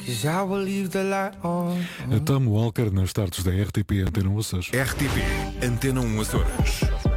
'cause I will leave the light on. A Tom Walker nas tardes da RTP Antena 1 Açores. RTP Antena 1 Açores.